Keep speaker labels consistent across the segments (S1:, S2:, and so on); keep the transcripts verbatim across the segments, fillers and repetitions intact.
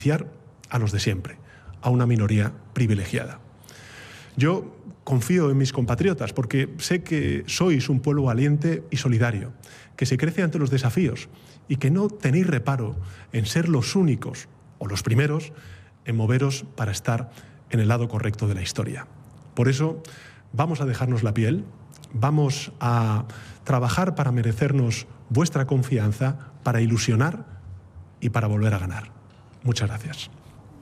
S1: a los de siempre, a una minoría privilegiada. Yo confío en mis compatriotas porque sé que sois un pueblo valiente y solidario, que se crece ante los desafíos y que no tenéis reparo en ser los únicos o los primeros en moveros para estar en el lado correcto de la historia. Por eso vamos a dejarnos la piel, vamos a trabajar para merecernos vuestra confianza, para ilusionar y para volver a ganar. Muchas gracias.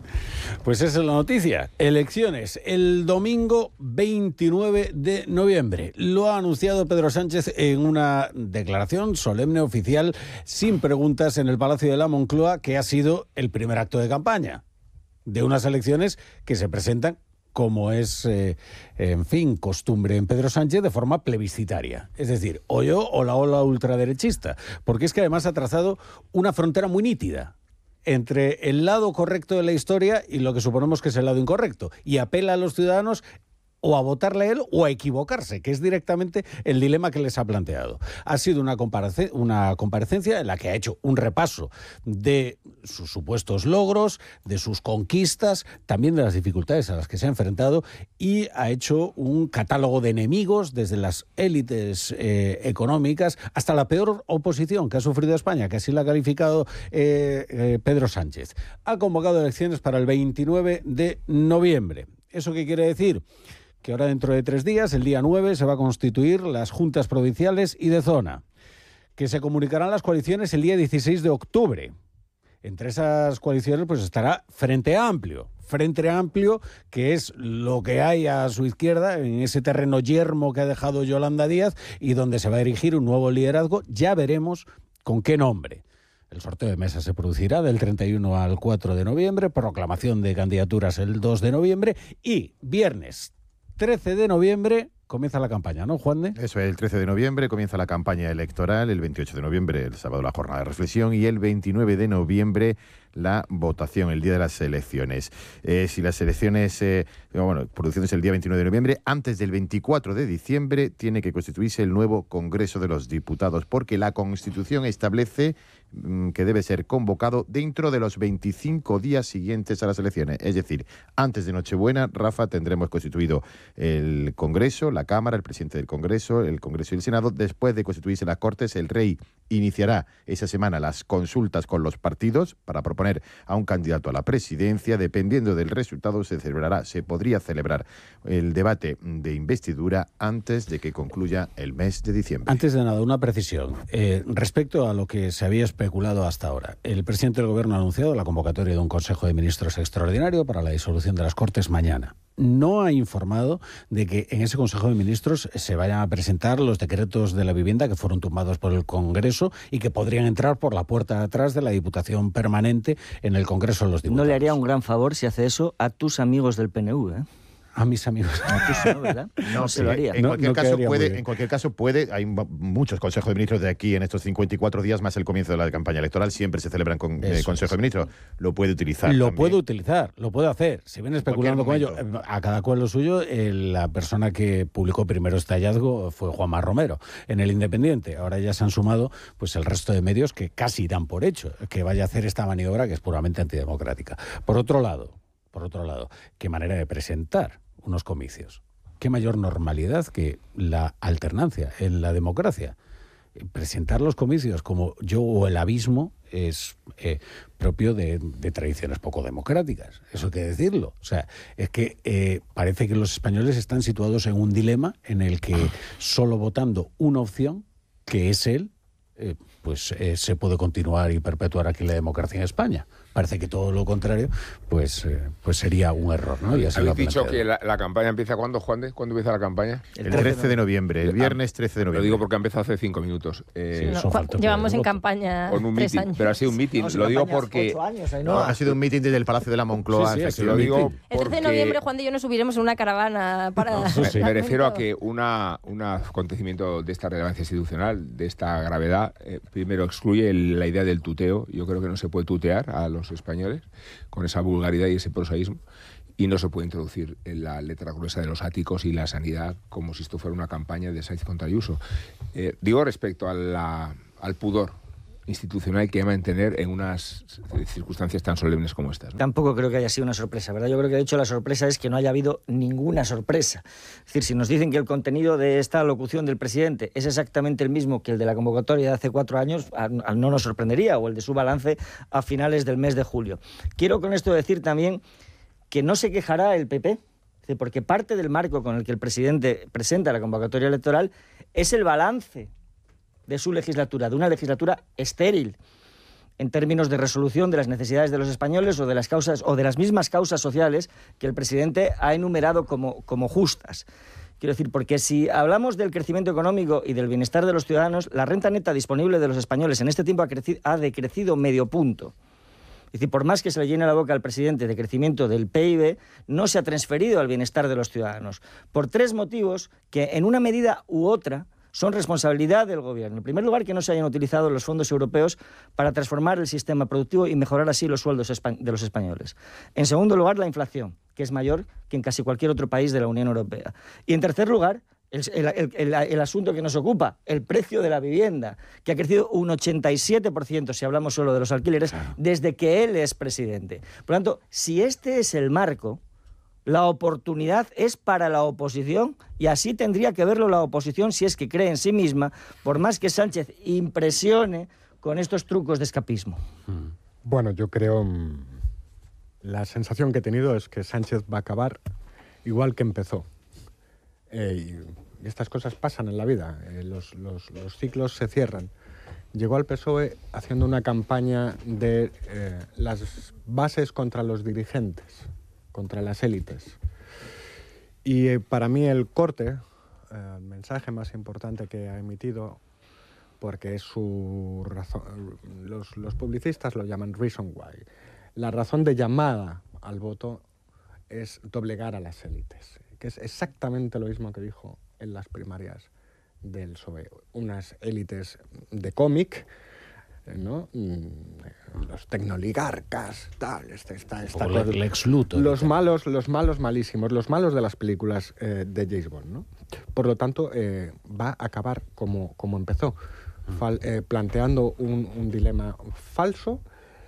S2: Pues esa es la noticia. Elecciones el domingo veintinueve de noviembre. Lo ha anunciado Pedro Sánchez en una declaración solemne oficial sin preguntas en el Palacio de la Moncloa, que ha sido el primer acto de campaña de unas elecciones que se presentan, como es, eh, en fin, costumbre en Pedro Sánchez, de forma plebiscitaria. Es decir, o yo o la ola ultraderechista. Porque es que además ha trazado una frontera muy nítida entre el lado correcto de la historia y lo que suponemos que es el lado incorrecto. Y apela a los ciudadanos o a votarle a él o a equivocarse, que es directamente el dilema que les ha planteado. Ha sido una, comparece- una comparecencia en la que ha hecho un repaso de sus supuestos logros, de sus conquistas, también de las dificultades a las que se ha enfrentado, y ha hecho un catálogo de enemigos, desde las élites eh, económicas hasta la peor oposición que ha sufrido España, que así la ha calificado eh, eh, Pedro Sánchez. Ha convocado elecciones para el veintinueve de noviembre. ¿Eso qué quiere decir? Que ahora, dentro de tres días, el día nueve, se va a constituir las juntas provinciales y de zona, que se comunicarán las coaliciones el día dieciséis de octubre. Entre esas coaliciones pues estará Frente Amplio. Frente Amplio, que es lo que hay a su izquierda, en ese terreno yermo que ha dejado Yolanda Díaz, y donde se va a erigir un nuevo liderazgo. Ya veremos con qué nombre. El sorteo de mesa se producirá del treinta y uno al cuatro de noviembre, proclamación de candidaturas el dos de noviembre y viernes trece de noviembre comienza la campaña, ¿no, Juan de?
S3: Eso es, el trece de noviembre comienza la campaña electoral, el veintiocho de noviembre, el sábado, la jornada de reflexión, y el veintinueve de noviembre la votación, el día de las elecciones. Eh, si las elecciones, eh, bueno, produciéndose el día veintinueve de noviembre, antes del veinticuatro de diciembre tiene que constituirse el nuevo Congreso de los Diputados, porque la Constitución establece mmm, que debe ser convocado dentro de los veinticinco días siguientes a las elecciones. Es decir, antes de Nochebuena, Rafa, tendremos constituido el Congreso, la Cámara, el presidente del Congreso, el Congreso y el Senado. Después de constituirse las Cortes, el Rey iniciará esa semana las consultas con los partidos para proponer a un candidato a la presidencia. Dependiendo del resultado, se celebrará, se podría celebrar el debate de investidura antes de que concluya el mes de diciembre.
S2: Antes de nada, una precisión. Eh, respecto a lo que se había especulado hasta ahora, el presidente del Gobierno ha anunciado la convocatoria de un Consejo de Ministros extraordinario para la disolución de las Cortes mañana. No ha informado de que en ese Consejo de Ministros se vayan a presentar los decretos de la vivienda que fueron tumbados por el Congreso y que podrían entrar por la puerta de atrás de la Diputación Permanente en el Congreso de los Diputados.
S4: No le haría un gran favor si hace eso a tus amigos del P N V, ¿eh?
S2: A mis amigos.
S4: A tus no, ¿verdad?
S3: No,
S4: no
S3: sí,
S4: se lo haría.
S3: En,
S2: No,
S3: cualquier
S2: no
S3: caso
S2: quedaría muy
S3: puede,
S2: bien.
S3: en cualquier caso puede, hay muchos consejos de ministros de aquí en estos cincuenta y cuatro días más el comienzo de la campaña electoral, siempre se celebran con eh, consejos de ministros. Lo puede utilizar.
S2: Lo
S3: también.
S2: puede utilizar, lo puede hacer. Si viene especulando con ello,
S3: momento.
S2: a cada cual lo suyo. Eh, la persona que publicó primero este hallazgo fue Juanma Romero en El Independiente. Ahora ya se han sumado pues el resto de medios que casi dan por hecho que vaya a hacer esta maniobra que es puramente antidemocrática. Por otro lado, por otro lado, qué manera de presentar unos comicios. Qué mayor normalidad que la alternancia en la democracia. Presentar los comicios como yo o el abismo es eh, propio de, de tradiciones poco democráticas. Eso hay que decirlo. O sea, es que eh, parece que los españoles están situados en un dilema en el que solo votando una opción, que es él, eh, pues eh, se puede continuar y perpetuar aquí la democracia en España. Parece que todo lo contrario, pues, eh, pues sería un error, ¿no? Y así lo ha
S5: ¿Habéis dicho
S2: planteado.
S5: que la, la campaña empieza cuándo, Juan de? ¿Cuándo empieza la campaña?
S3: El trece de noviembre, el viernes trece de
S5: Lo
S3: noviembre.
S5: digo porque ha empezado hace cinco minutos. Eh,
S2: Sí,
S6: No,
S2: eso
S6: Juan,
S2: falta
S6: llevamos
S2: de
S6: en
S2: voto.
S6: campaña
S5: con un
S6: tres
S5: mitin,
S6: años.
S5: pero ha sido un mitin.
S7: No, si
S5: Lo digo
S7: campañas
S5: porque...
S7: ocho años, ahí
S3: No,
S7: no.
S3: ha sido un mitin desde el Palacio de la Moncloa.
S2: Sí, sí, ha sido
S5: Lo
S3: efectivamente.
S5: digo
S6: El trece de
S5: porque
S6: noviembre, Juan de y yo nos subiremos en una caravana para...
S2: Eso sí.
S5: me refiero a que una, un acontecimiento de esta relevancia institucional, de esta gravedad, eh, primero excluye el- la idea del tuteo. Yo creo que no se puede tutear a los españoles con esa vulgaridad y ese prosaísmo, y no se puede introducir en la letra gruesa de los áticos y la sanidad como si esto fuera una campaña de Sáenz contra Ayuso. Eh, digo respecto a la, al pudor institucional que hay que mantener en unas circunstancias tan solemnes como estas, ¿no?
S4: Tampoco creo que haya sido una sorpresa, ¿verdad? Yo creo que de hecho la sorpresa es que no haya habido ninguna sorpresa. Es decir, si nos dicen que el contenido de esta locución del presidente es exactamente el mismo que el de la convocatoria de hace cuatro años, no nos sorprendería, o el de su balance a finales del mes de julio. Quiero con esto decir también que no se quejará el P P, porque parte del marco con el que el presidente presenta la convocatoria electoral es el balance de su legislatura, de una legislatura estéril en términos de resolución de las necesidades de los españoles o de las causas o de las mismas causas sociales que el presidente ha enumerado como, como justas. Quiero decir, porque si hablamos del crecimiento económico y del bienestar de los ciudadanos, la renta neta disponible de los españoles en este tiempo ha, crecido, ha decrecido medio punto. Es decir, por más que se le llene la boca al presidente de crecimiento del P I B, no se ha transferido al bienestar de los ciudadanos. Por tres motivos que, en una medida u otra, son responsabilidad del Gobierno. En primer lugar, que no se hayan utilizado los fondos europeos para transformar el sistema productivo y mejorar así los sueldos de los españoles. En segundo lugar, la inflación, que es mayor que en casi cualquier otro país de la Unión Europea. Y en tercer lugar, el, el, el, el asunto que nos ocupa, el precio de la vivienda, que ha crecido un ochenta y siete por ciento, si hablamos solo de los alquileres, desde que él es presidente. Por lo tanto, si este es el marco, la oportunidad es para la oposición y así tendría que verlo la oposición si es que cree en sí misma, por más que Sánchez impresione con estos trucos de escapismo.
S7: Bueno, yo creo... La sensación que he tenido es que Sánchez va a acabar igual que empezó. Eh, y estas cosas pasan en la vida, eh, los, los, los ciclos se cierran. Llegó al P S O E haciendo una campaña de eh, las bases contra los dirigentes, contra las élites. Y eh, para mí el corte, eh, el mensaje más importante que ha emitido, porque es su razón, los, los publicistas lo llaman reason why, la razón de llamada al voto es doblegar a las élites, que es exactamente lo mismo que dijo en las primarias del P S O E. Unas élites de cómic, ¿no? Los tecnoligarcas, tal, esta, esta, esta
S2: cosa, Lex Luthor,
S7: los malos, los malos malísimos, los malos de las películas eh, de James Bond, ¿no? Por lo tanto, eh, va a acabar como, como empezó, fal, eh, planteando un, un dilema falso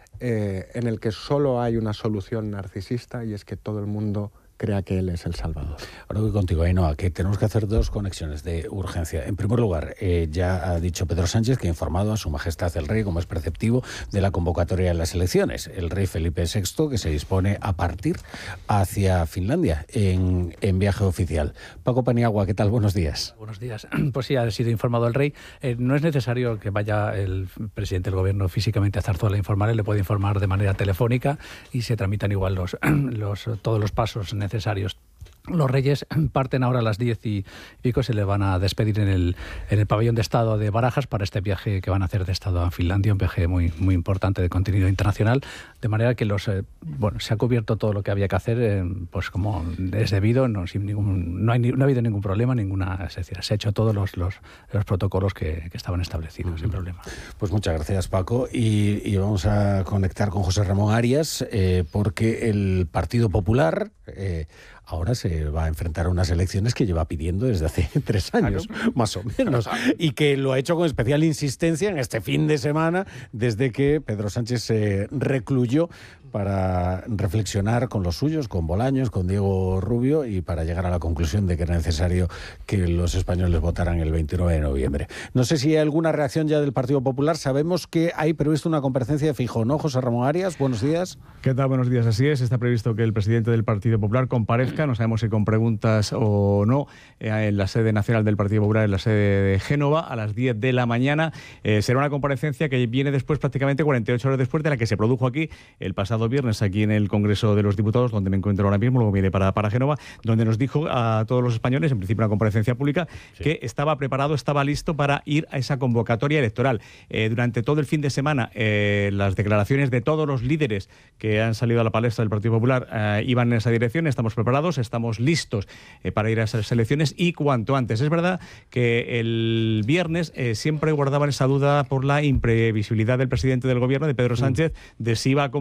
S7: eh, en el que solo hay una solución narcisista, y es que todo el mundo crea que él es el Salvador.
S2: Ahora voy contigo, Ainhoa, que tenemos que hacer dos conexiones de urgencia. En primer lugar, eh, ya ha dicho Pedro Sánchez que ha informado a Su Majestad el Rey, como es preceptivo, de la convocatoria de las elecciones. El rey Felipe sexto, que se dispone a partir hacia Finlandia en, en viaje oficial. Paco Paniagua, ¿qué tal? Buenos días.
S8: Buenos días. Pues sí, ha sido informado el Rey. Eh, no es necesario que vaya el presidente del Gobierno físicamente a Zarzuela a informar, él le puede informar de manera telefónica y se tramitan igual los, los todos los pasos necesarios. necesarios. Los Reyes parten ahora a las diez y pico, se le van a despedir en el, en el pabellón de Estado de Barajas para este viaje que van a hacer de Estado a Finlandia, un viaje muy, muy importante de contenido internacional, de manera que los eh, bueno, se ha cubierto todo lo que había que hacer, eh, pues como es debido, no, sin ningún, no, hay, no ha habido ningún problema, ninguna, es decir, se ha hecho todos los, los, los protocolos que, que estaban establecidos, uh-huh. sin problema.
S2: Pues muchas gracias, Paco, y, y vamos a conectar con José Ramón Arias, eh, porque el Partido Popular eh, ahora se va a enfrentar a unas elecciones que lleva pidiendo desde hace tres años, claro, más o menos, y que lo ha hecho con especial insistencia en este fin de semana, desde que Pedro Sánchez se recluyó para reflexionar con los suyos, con Bolaños, con Diego Rubio, y para llegar a la conclusión de que era necesario que los españoles votaran el veintinueve de noviembre. No sé si hay alguna reacción ya del Partido Popular. Sabemos que hay previsto una comparecencia de Feijóo, ¿no? José Ramón Arias, buenos días.
S9: ¿Qué tal? Buenos días. Así es, está previsto que el presidente del Partido Popular comparezca, no sabemos si con preguntas o no, en la sede nacional del Partido Popular, en la sede de Génova, a las diez de la mañana. Eh, será una comparecencia que viene después, prácticamente cuarenta y ocho horas después de la que se produjo aquí el pasado viernes aquí en el Congreso de los Diputados, donde me encuentro ahora mismo, luego viene para, para Génova, donde nos dijo a todos los españoles, en principio una comparecencia pública, sí, que estaba preparado, estaba listo para ir a esa convocatoria electoral. Eh, durante todo el fin de semana, eh, las declaraciones de todos los líderes que han salido a la palestra del Partido Popular eh, iban en esa dirección. Estamos preparados, estamos listos eh, para ir a esas elecciones y cuanto antes. Es verdad que el viernes eh, siempre guardaban esa duda por la imprevisibilidad del presidente del Gobierno, de Pedro Sánchez, de si iba a convocar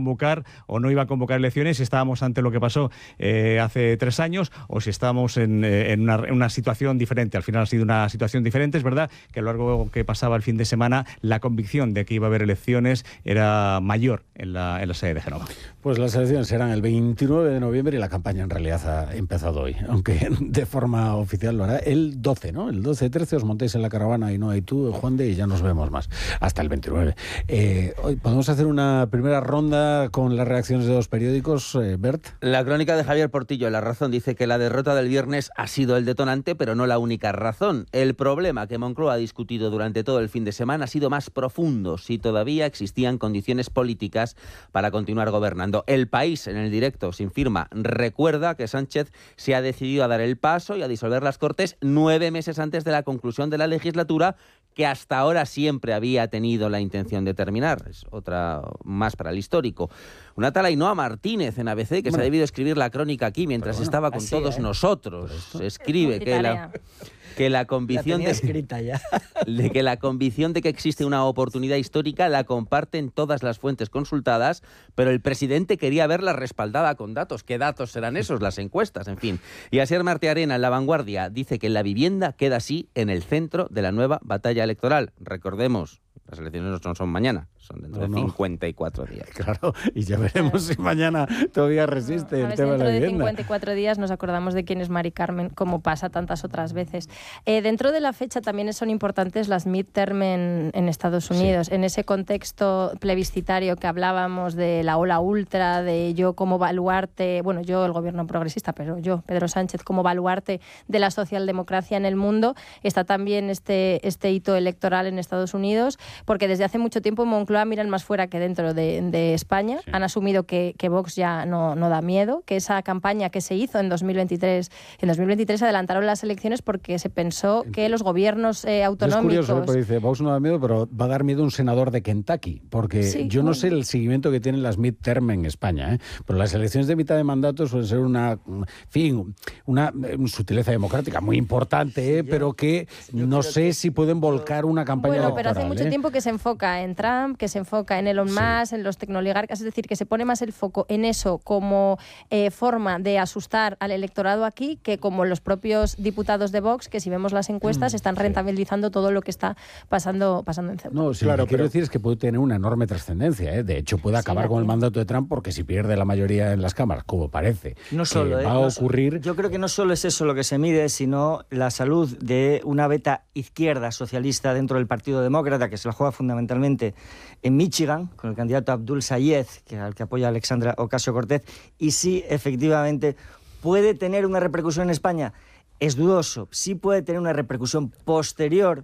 S9: o no iba a convocar elecciones, si estábamos ante lo que pasó eh, hace tres años o si estábamos en, eh, en, una, en una situación diferente. Al final ha sido una situación diferente. Es verdad que a lo largo que pasaba el fin de semana la convicción de que iba a haber elecciones era mayor en la, en la sede de Génova.
S2: Pues las elecciones serán el veintinueve de noviembre y la campaña en realidad ha empezado hoy, aunque de forma oficial lo hará el doce, ¿no? El doce trece os montéis en la caravana y no hay tú, Juan de, y ya nos vemos más. Hasta el veintinueve. Eh, hoy podemos hacer una primera ronda con las reacciones de los periódicos, eh, Bert.
S10: La crónica de Javier Portillo, La Razón, dice que la derrota del viernes ha sido el detonante, pero no la única razón. El problema que Moncloa ha discutido durante todo el fin de semana ha sido más profundo, si todavía existían condiciones políticas para continuar gobernando. El País, en el directo, sin firma, recuerda que Sánchez se ha decidido a dar el paso y a disolver las Cortes nueve meses antes de la conclusión de la legislatura, que hasta ahora siempre había tenido la intención de terminar. Es otra más para el histórico. Una tal Ainhoa Martínez en A B C, que bueno, se ha debido escribir la crónica aquí mientras bueno, estaba con así, todos ¿eh? nosotros. Escribe que la, que la convicción
S4: la
S10: de,
S4: ya.
S10: de que la convicción de que existe una oportunidad histórica la comparten todas las fuentes consultadas, pero el presidente quería verla respaldada con datos. ¿Qué datos serán esos? Las encuestas, en fin. Y Asier Martiarena, en La Vanguardia, dice que la vivienda queda así en el centro de la nueva batalla electoral. Recordemos, las elecciones no son mañana, son dentro no, de cincuenta y cuatro no. días.
S2: Claro, y ya veremos claro. si mañana todavía resiste no, el tema de la vivienda.
S6: Dentro de cincuenta y cuatro días nos acordamos de quién es Mari Carmen, como pasa tantas otras veces. Eh, dentro de la fecha también son importantes las midterm en, en Estados Unidos. Sí. En ese contexto plebiscitario que hablábamos de la ola ultra, de yo como baluarte, bueno, yo el gobierno progresista, pero yo, Pedro Sánchez, como baluarte de la socialdemocracia en el mundo, está también este, este hito electoral en Estados Unidos, porque desde hace mucho tiempo Moncloa miran más fuera que dentro de, de España. Sí. Han asumido que, que Vox ya no, no da miedo, que esa campaña que se hizo en dos mil veintitrés, en dos mil veintitrés adelantaron las elecciones porque se pensó que los gobiernos eh, autonómicos...
S2: Es curioso, porque dice, Vox no da miedo, pero va a dar miedo un senador de Kentucky, porque sí, yo no sé el seguimiento que tienen las midterm en España, ¿eh? Pero las elecciones de mitad de mandato suelen ser una, en fin, una, una sutileza democrática muy importante, ¿eh? Sí, pero que no sé que... si pueden volcar una campaña
S6: bueno,
S2: electoral.
S6: Pero hace mucho
S2: ¿eh?
S6: tiempo que se enfoca en Trump, que se enfoca en Elon Musk, sí. en los tecnoligarcas, es decir, que se pone más el foco en eso como eh, forma de asustar al electorado aquí que como los propios diputados de Vox, que si vemos las encuestas están rentabilizando sí. todo lo que está pasando, pasando en Ceuta.
S2: No, sí, claro, lo que quiero pero... decir es que puede tener una enorme trascendencia, ¿eh? De hecho puede acabar sí, con el mandato de Trump porque si pierde la mayoría en las cámaras, como parece,
S4: no solo,
S2: que
S4: eh,
S2: va a
S4: no
S2: ocurrir...
S4: So... Yo creo que no solo es eso lo que se mide, sino la salud de una beta izquierda socialista dentro del Partido Demócrata, que se la juega fundamentalmente en Michigan, con el candidato Abdul Sayed, que, al que apoya Alexandra Ocasio-Cortez, y sí, efectivamente, puede tener una repercusión en España. Es dudoso, sí puede tener una repercusión posterior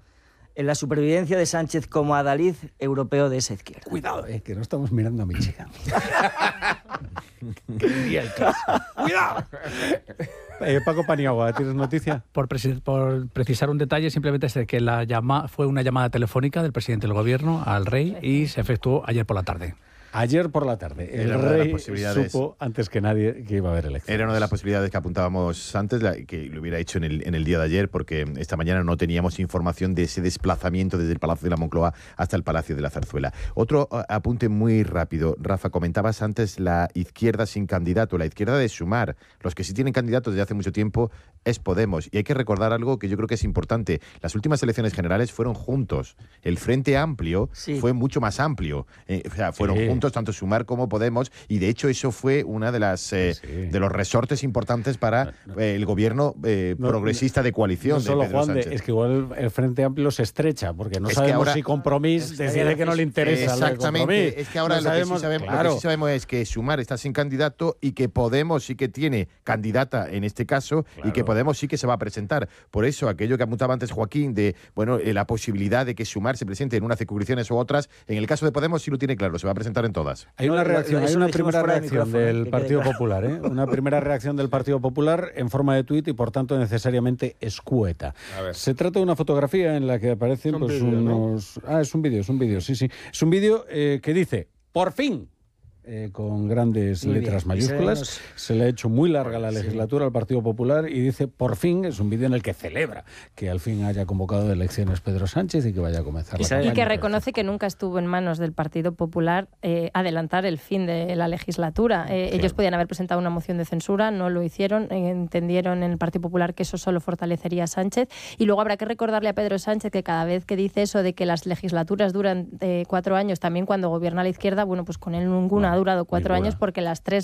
S4: en la supervivencia de Sánchez como adalid europeo de esa izquierda.
S2: Cuidado, eh, que no estamos mirando a Michigan. ¡Cuidado! Eh, Paco Paniagua, ¿tienes noticia?
S8: Por, preci- por precisar un detalle, simplemente es que la llama- fue una llamada telefónica del presidente del gobierno al rey y se efectuó ayer por la tarde.
S2: Ayer por la tarde, el Era rey supo antes que nadie que iba a haber elecciones.
S3: Era una de las posibilidades que apuntábamos antes, la, que lo hubiera hecho en el, en el día de ayer, porque esta mañana no teníamos información de ese desplazamiento desde el Palacio de la Moncloa hasta el Palacio de la Zarzuela. Otro apunte muy rápido. Rafa, comentabas antes la izquierda sin candidato, la izquierda de Sumar. Los que sí tienen candidatos desde hace mucho tiempo es Podemos. Y hay que recordar algo que yo creo que es importante. Las últimas elecciones generales fueron juntos. El Frente Amplio sí. fue mucho más amplio. Eh, o sea, fueron sí. juntos tanto Sumar como Podemos, y de hecho eso fue una de las eh, sí. de los resortes importantes para eh, el gobierno eh, no, progresista de coalición.
S2: No solo
S3: de Pedro
S2: Juan,
S3: Sánchez.
S2: De, es que igual el Frente Amplio se estrecha, porque no
S3: es
S2: sabemos
S3: ahora,
S2: si Compromís decide es, que no le interesa.
S3: Exactamente. Es que ahora no lo, sabemos, que sí sabemos, claro. lo que sí sabemos es que Sumar está sin candidato y que Podemos sí que tiene candidata en este caso, claro. y que Podemos sí que se va a presentar. Por eso, aquello que apuntaba antes Joaquín de bueno eh, la posibilidad de que Sumar se presente en unas circunscripciones u otras, en el caso de Podemos sí lo tiene claro, se va a presentar en todas.
S2: Hay una reacción, hay una primera reacción del Partido Popular, ¿eh? Una primera reacción del Partido Popular en forma de tuit y por tanto necesariamente escueta. Se trata de una fotografía en la que aparecen pues, video, unos... ¿no? Ah, es un vídeo, es un vídeo, sí, sí. Es un vídeo eh, que dice, por fin, Eh, con grandes
S4: Muy
S2: letras
S4: bien.
S2: mayúsculas.
S4: Nos...
S2: Se le ha hecho muy larga la
S4: Sí.
S2: legislatura al Partido Popular y dice, por fin, es un vídeo en el que celebra que al fin haya convocado elecciones Pedro Sánchez y que vaya a comenzar
S4: Y
S2: la
S4: sabe-
S6: Y
S2: campaña.
S6: que reconoce que nunca estuvo en manos del Partido Popular eh, adelantar el fin de la legislatura. Eh,
S3: Sí.
S6: Ellos podían haber presentado una moción de censura, no lo hicieron, eh, entendieron en el Partido Popular que eso solo fortalecería a Sánchez. Y luego habrá que recordarle a Pedro Sánchez que cada vez que dice eso de que las legislaturas duran eh, cuatro años, también cuando gobierna la izquierda, bueno, pues con él ninguna
S2: No,
S6: ha durado cuatro
S2: ninguna.
S6: años porque las tres